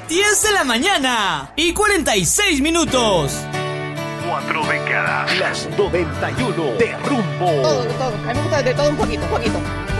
10 de la mañana y 46 minutos. 4 décadas. Las 91 de Rumbo. Todo. A mí me gusta de todo un poquito.